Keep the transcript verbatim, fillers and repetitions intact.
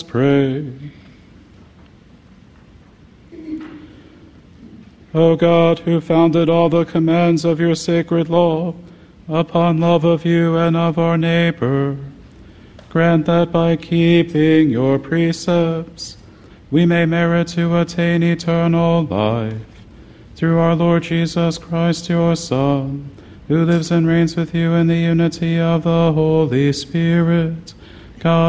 pray. O God, who founded all the commands of your sacred law upon love of you and of our neighbor, grant that by keeping your precepts we may merit to attain eternal life. Through our Lord Jesus Christ, your Son, who lives and reigns with you in the unity of the Holy Spirit, God